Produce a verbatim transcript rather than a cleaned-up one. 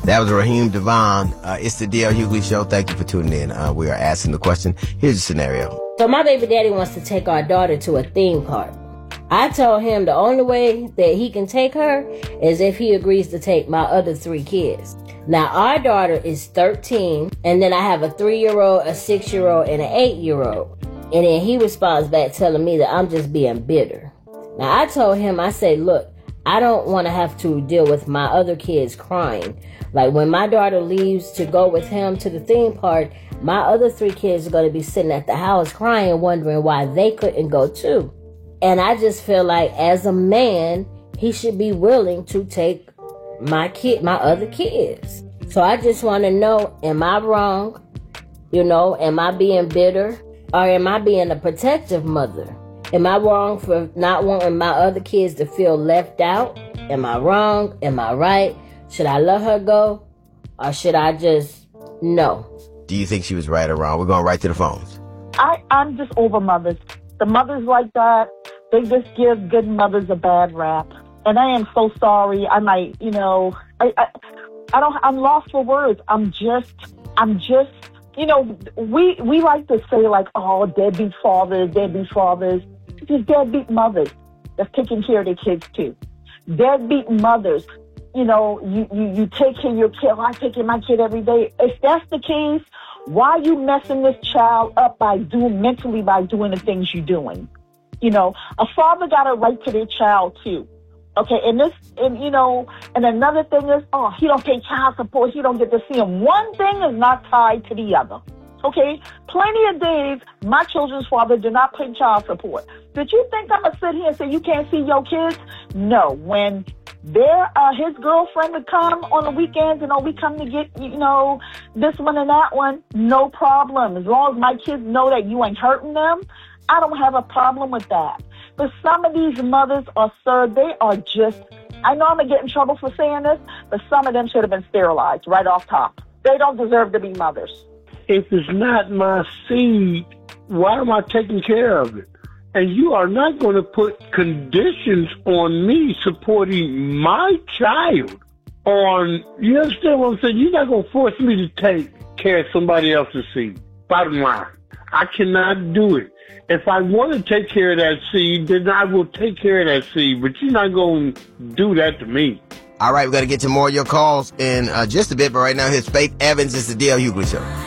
That was Raheem DeVaughn. Uh, it's the D L Hughley Show. Thank you for tuning in. Uh, we are asking the question. Here's the scenario. So my baby daddy wants to take our daughter to a theme park. I told him the only way that he can take her is if he agrees to take my other three kids. Now, our daughter is thirteen, and then I have a three-year-old, a six-year-old, and an eight-year-old. And then he responds back telling me that I'm just being bitter. Now, I told him, I say, look, I don't want to have to deal with my other kids crying. Like, when my daughter leaves to go with him to the theme park, my other three kids are going to be sitting at the house crying, wondering why they couldn't go too. And I just feel like, as a man, he should be willing to take my kid, my other kids. So I just want to know, am I wrong? You know, am I being bitter? Or am I being a protective mother? Am I wrong for not wanting my other kids to feel left out? Am I wrong? Am I right? Should I let her go? Or should I just, no? Do you think she was right or wrong? We're going right to the phones. I, I'm just over mothers. The mothers like that, they just give good mothers a bad rap. And I am so sorry. I might, you know, I, I, I don't, I'm lost for words. I'm just, I'm just, you know, we, we like to say like, oh, deadbeat fathers, deadbeat fathers. Just deadbeat mothers that's taking care of their kids too. Deadbeat mothers, you know, you, you, you take care of your kid. Oh, I take care of my kid every day. If that's the case, why are you messing this child up by doing mentally by doing the things you're doing? You know, a father got a right to their child too. Okay, and this, and you know, and another thing is, oh, he don't pay child support. He don't get to see him. One thing is not tied to the other. Okay, plenty of days, my children's father did not pay child support. Did you think I'm gonna sit here and say you can't see your kids? No. When their uh, his girlfriend would come on the weekends and oh, we come to get, you know, this one and that one, no problem. As long as my kids know that you ain't hurting them, I don't have a problem with that. But some of these mothers are, sir, they are just, I know I'm going to get in trouble for saying this, but some of them should have been sterilized right off top. They don't deserve to be mothers. If it's not my seed, why am I taking care of it? And you are not going to put conditions on me supporting my child on, you understand what I'm saying? You're not going to force me to take care of somebody else's seed. Bottom line, I cannot do it. If I want to take care of that seed, then I will take care of that seed. But you're not going to do that to me. All right, we're going to get to more of your calls in uh, just a bit. But right now, here's Faith Evans. It's the D L Hughley Show.